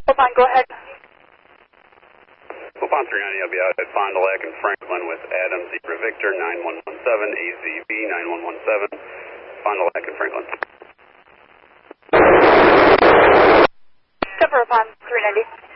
Upon, go ahead. Upon 390, I'll be out at Fond du Lac and Franklin with Adam Zebra Victor 9117, AZB 9117, Fond du Lac and Franklin. Cover upon 390.